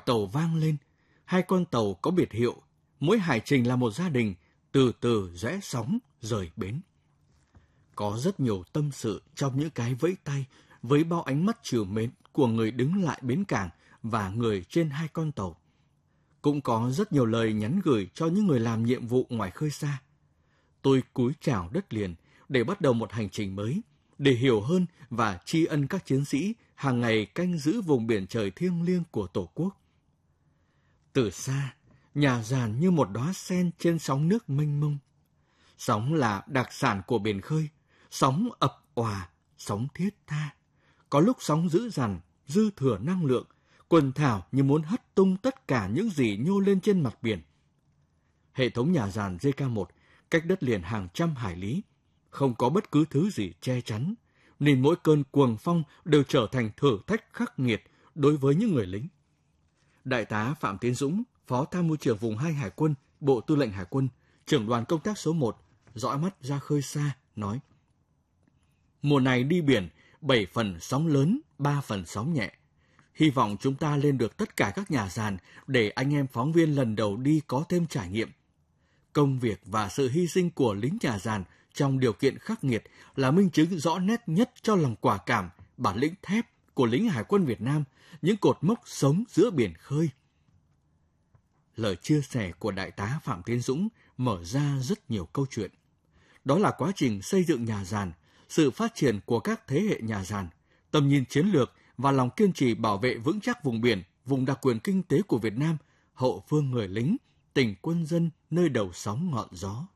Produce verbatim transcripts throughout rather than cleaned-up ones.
tàu vang lên. Hai con tàu có biệt hiệu, mỗi hải trình là một gia đình, từ từ rẽ sóng rời bến. Có rất nhiều tâm sự trong những cái vẫy tay với bao ánh mắt trìu mến của người đứng lại bến cảng và người trên hai con tàu. Cũng có rất nhiều lời nhắn gửi cho những người làm nhiệm vụ ngoài khơi xa. Tôi cúi chào đất liền để bắt đầu một hành trình mới, để hiểu hơn và tri ân các chiến sĩ hàng ngày canh giữ vùng biển trời thiêng liêng của Tổ quốc. Từ xa, nhà giàn như một đóa sen trên sóng nước mênh mông. Sóng là đặc sản của biển khơi, sóng ập òa, sóng thiết tha. Có lúc sóng dữ dằn, dư thừa năng lượng, quần thảo như muốn hất tung tất cả những gì nhô lên trên mặt biển. Hệ thống nhà giàn giê ca một cách đất liền hàng trăm hải lý, không có bất cứ thứ gì che chắn, nên mỗi cơn cuồng phong đều trở thành thử thách khắc nghiệt đối với những người lính. Đại tá Phạm Tiến Dũng, Phó Tham mưu trưởng vùng hai Hải quân, Bộ Tư lệnh Hải quân, trưởng đoàn công tác số một, dõi mắt ra khơi xa, nói: Mùa này đi biển, bảy phần sóng lớn, ba phần sóng nhẹ. Hy vọng chúng ta lên được tất cả các nhà giàn để anh em phóng viên lần đầu đi có thêm trải nghiệm. Công việc và sự hy sinh của lính nhà giàn trong điều kiện khắc nghiệt là minh chứng rõ nét nhất cho lòng quả cảm, bản lĩnh thép của lính Hải quân Việt Nam, những cột mốc sống giữa biển khơi. Lời chia sẻ của Đại tá Phạm Tiến Dũng mở ra rất nhiều câu chuyện. Đó là quá trình xây dựng nhà giàn, sự phát triển của các thế hệ nhà giàn, tầm nhìn chiến lược và lòng kiên trì bảo vệ vững chắc vùng biển, vùng đặc quyền kinh tế của Việt Nam, hậu phương người lính, tình quân dân nơi đầu sóng ngọn gió.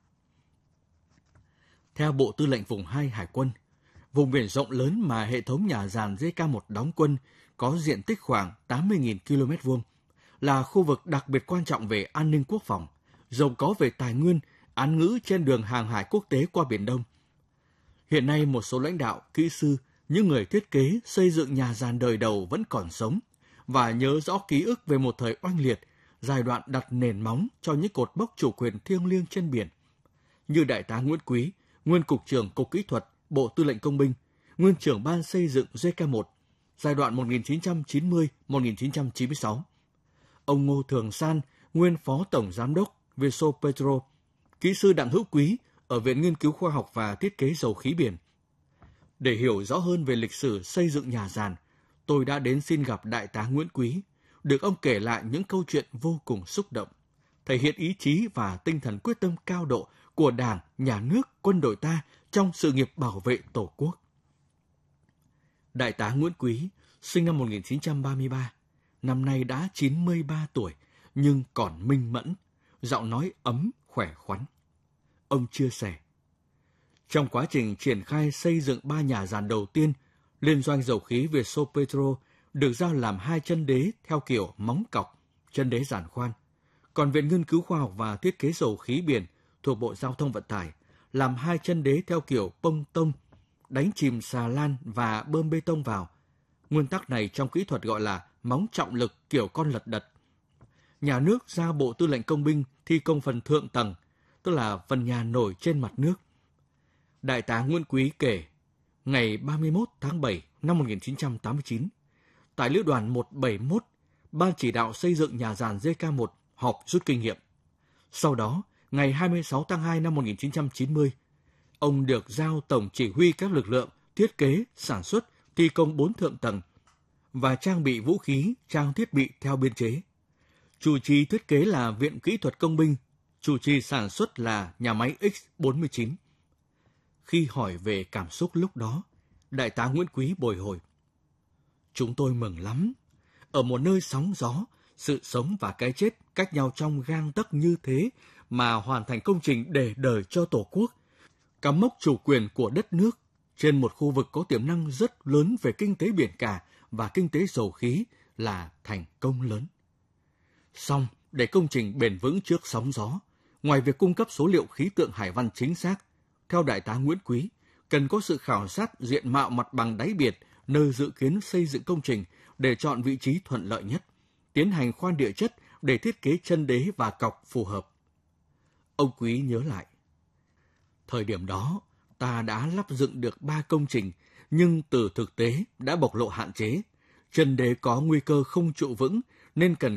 Theo Bộ Tư lệnh Vùng hai Hải quân, vùng biển rộng lớn mà hệ thống nhà giàn giê ca một đóng quân có diện tích khoảng tám mươi nghìn ki lô mét vuông, là khu vực đặc biệt quan trọng về an ninh quốc phòng, giàu có về tài nguyên, án ngữ trên đường hàng hải quốc tế qua Biển Đông. Hiện nay một số lãnh đạo, kỹ sư, những người thiết kế xây dựng nhà giàn đời đầu vẫn còn sống và nhớ rõ ký ức về một thời oanh liệt, giai đoạn đặt nền móng cho những cột mốc chủ quyền thiêng liêng trên biển. Như Đại tá Nguyễn Quý, nguyên Cục trưởng Cục Kỹ thuật, Bộ Tư lệnh Công binh, nguyên trưởng Ban xây dựng giê ca một, giai đoạn một nghìn chín trăm chín mươi đến một nghìn chín trăm chín mươi sáu. Ông Ngô Thường San, nguyên Phó Tổng Giám đốc Vietso-Petro, kỹ sư Đặng Hữu Quý ở Viện Nghiên cứu Khoa học và Thiết kế Dầu khí biển. Để hiểu rõ hơn về lịch sử xây dựng nhà giàn, tôi đã đến xin gặp Đại tá Nguyễn Quý, được ông kể lại những câu chuyện vô cùng xúc động, thể hiện ý chí và tinh thần quyết tâm cao độ của Đảng, Nhà nước, quân đội ta trong sự nghiệp bảo vệ Tổ quốc. Đại tá Nguyễn Quý, sinh năm một nghìn chín trăm ba mươi ba, năm nay đã chín mươi ba tuổi, nhưng còn minh mẫn, giọng nói ấm, khỏe khoắn. Ông chia sẻ, trong quá trình triển khai xây dựng ba nhà giàn đầu tiên, Liên doanh dầu khí Vietso-Petro được giao làm hai chân đế theo kiểu móng cọc, chân đế giàn khoan. Còn Viện Nghiên cứu Khoa học và Thiết kế Dầu khí biển thuộc Bộ Giao thông Vận tải làm hai chân đế theo kiểu pông tông, đánh chìm xà lan và bơm bê tông vào. Nguyên tắc này trong kỹ thuật gọi là móng trọng lực kiểu con lật đật. Nhà nước giao Bộ Tư lệnh Công binh thi công phần thượng tầng, tức là phần nhà nổi trên mặt nước. Đại tá Nguyễn Quý kể, ngày ba mươi mốt tháng bảy năm một nghìn chín trăm tám mươi chín, tại Lữ đoàn một bảy mốt, Ban chỉ đạo xây dựng nhà giàn giê ca một họp rút kinh nghiệm. Sau đó, ngày hai mươi sáu tháng hai năm một nghìn chín trăm chín mươi, ông được giao tổng chỉ huy các lực lượng thiết kế, sản xuất, thi công bốn thượng tầng và trang bị vũ khí, trang thiết bị theo biên chế. Chủ trì thiết kế là Viện Kỹ thuật Công binh, chủ trì sản xuất là nhà máy X bốn mươi chín. Khi hỏi về cảm xúc lúc đó, Đại tá Nguyễn Quý bồi hồi. Chúng tôi mừng lắm. Ở một nơi sóng gió, sự sống và cái chết cách nhau trong gang tấc như thế mà hoàn thành công trình để đời cho Tổ quốc, cắm mốc chủ quyền của đất nước trên một khu vực có tiềm năng rất lớn về kinh tế biển cả và kinh tế dầu khí là thành công lớn. Song, để công trình bền vững trước sóng gió, ngoài việc cung cấp số liệu khí tượng hải văn chính xác, theo Đại tá Nguyễn Quý, cần có sự khảo sát diện mạo mặt bằng đáy biển nơi dự kiến xây dựng công trình để chọn vị trí thuận lợi nhất, tiến hành khoan địa chất để thiết kế chân đế và cọc phù hợp. Ông Quý nhớ lại, thời điểm đó, ta đã lắp dựng được ba công trình, nhưng từ thực tế đã bộc lộ hạn chế. Chân đế có nguy cơ không trụ vững nên cần